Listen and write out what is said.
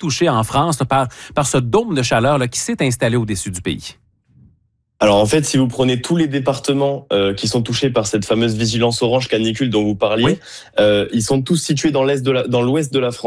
touchés en France là, par ce dôme de chaleur là, qui s'est installé au-dessus du pays? Alors en fait, si vous prenez tous les départements qui sont touchés par cette fameuse vigilance orange canicule dont vous Oui. parliez, ils sont tous situés dans l'ouest de la France.